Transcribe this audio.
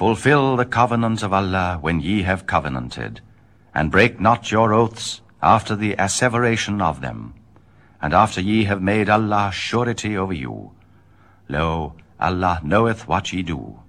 Fulfill the covenant of Allah when ye have covenanted, and break not your oaths after the asseveration of them, and after ye have made Allah surety over you. Lo, Allah knoweth what ye do.